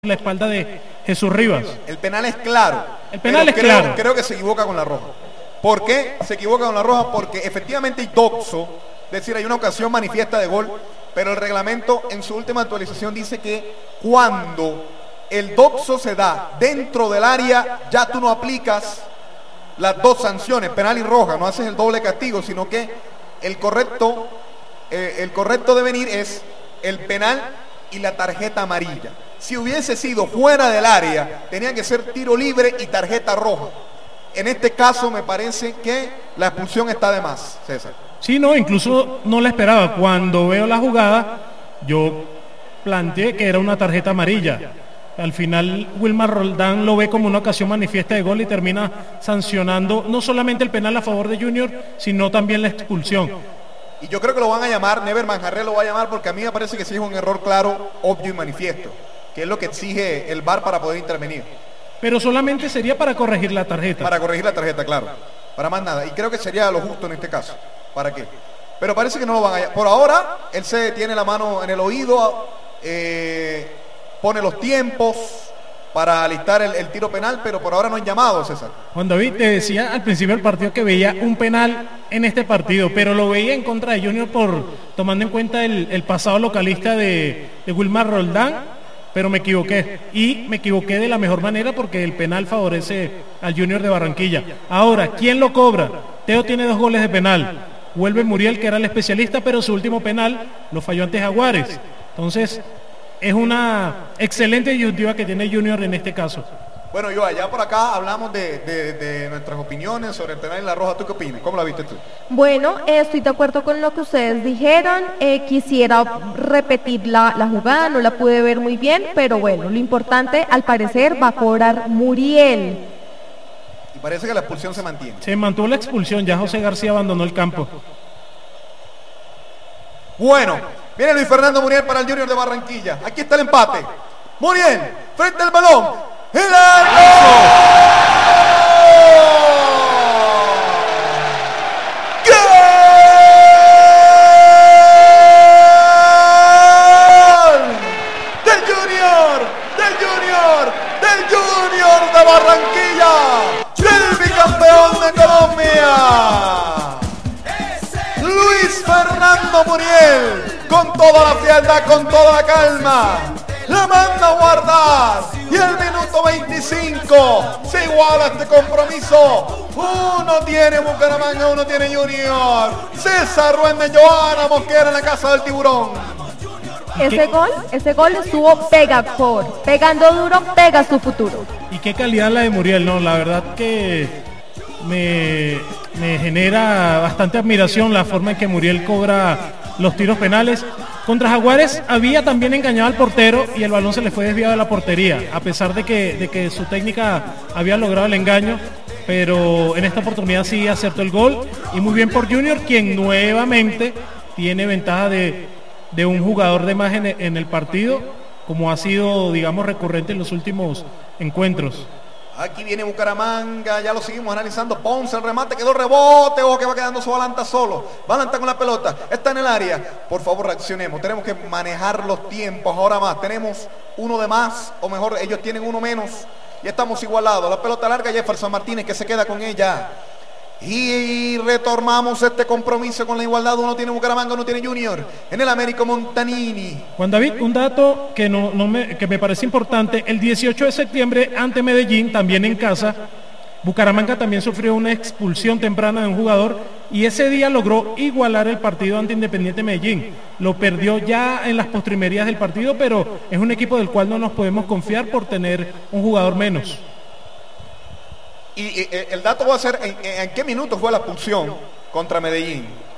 la espalda de Jesús Rivas. El penal es claro. El penal es claro. Creo que se equivoca con la roja. ¿Por qué se equivoca con la roja? Porque efectivamente hay doxo, es decir, hay una ocasión manifiesta de gol, pero el reglamento en su última actualización dice que cuando el doxo se da dentro del área, ya tú no aplicas las dos sanciones, penal y roja, no haces el doble castigo, sino que el correcto devenir es el penal y la tarjeta amarilla. Si hubiese sido fuera del área, tenía que ser tiro libre y tarjeta roja. En este caso me parece que la expulsión está de más, César. Sí, no, incluso no la esperaba. Cuando veo la jugada, yo planteé que era una tarjeta amarilla. Al final Wilmar Roldán lo ve como una ocasión manifiesta de gol y termina sancionando no solamente el penal a favor de Junior, sino también la expulsión. Y yo creo que lo van a llamar, Never Manjarre lo va a llamar porque a mí me parece que sí es un error claro, obvio y manifiesto, que es lo que exige el VAR para poder intervenir. Pero solamente sería para corregir la tarjeta. Para corregir la tarjeta, claro. Para más nada. Y creo que sería lo justo en este caso. ¿Para qué? Pero parece que no lo van a llamar. Por ahora, él se tiene la mano en el oído, pone los tiempos para alistar el tiro penal, pero por ahora no han llamado, César. Juan David, te decía al principio del partido que veía un penal en este partido, pero lo veía en contra de Junior por tomando en cuenta el pasado localista de Wilmar Roldán, pero me equivoqué, y me equivoqué de la mejor manera porque el penal favorece al Junior de Barranquilla. Ahora, ¿quién lo cobra? Teo tiene 2 goles de penal, vuelve Muriel, que era el especialista, pero su último penal lo falló ante Jaguares. Entonces es una excelente disyuntiva que tiene Junior en este caso. Bueno, yo allá por acá hablamos de nuestras opiniones sobre el penal y la roja. ¿Tú qué opinas? ¿Cómo la viste tú? Bueno, estoy de acuerdo con lo que ustedes dijeron. Quisiera repetir la jugada, no la pude ver muy bien, pero bueno, lo importante, al parecer, va a cobrar Muriel. Y parece que la expulsión se mantiene. Se mantuvo la expulsión, ya José García abandonó el campo. Bueno, viene Luis Fernando Muriel para el Junior de Barranquilla. Aquí está el empate. Muriel, frente al balón. ¡El arco! ¡Del Junior de Barranquilla! ¡El bicampeón de Colombia! Luis Fernando Muriel, con toda la frialdad, con toda la calma, la manda a guardar, y al minuto 25 se iguala este compromiso. Uno tiene Bucaramanga, uno tiene Junior. César Ruende, Joana Mosquera en la casa del tiburón. Ese gol estuvo pegando duro, pega su futuro. Y qué calidad la de Muriel, no, la verdad que me genera bastante admiración la forma en que Muriel cobra los tiros penales. Contra Jaguares había también engañado al portero y el balón se le fue desviado a la portería, a pesar de que su técnica había logrado el engaño, pero en esta oportunidad sí acertó el gol, y muy bien por Junior, quien nuevamente tiene ventaja de un jugador de más en el partido, como ha sido, digamos, recurrente en los últimos encuentros. Aquí viene Bucaramanga, ya lo seguimos analizando. Ponce, el remate, quedó rebote. Ojo que va quedando su Balanta solo. Balanta con la pelota, está en el área. Por favor, reaccionemos. Tenemos que manejar los tiempos. Ahora más, tenemos uno de más, o mejor, ellos tienen uno menos. Y estamos igualados. La pelota larga, Jefferson Martínez, que se queda con ella. Y retomamos este compromiso con la igualdad. Uno tiene Bucaramanga, uno tiene Junior. En el Américo Montanini. Juan David, un dato que me parece importante: el 18 de septiembre ante Medellín, también en casa, Bucaramanga también sufrió una expulsión temprana de un jugador, y ese día logró igualar el partido ante Independiente Medellín. Lo perdió ya en las postrimerías del partido, pero es un equipo del cual no nos podemos confiar por tener un jugador menos. Y el dato va a ser en qué minutos fue la expulsión contra Medellín.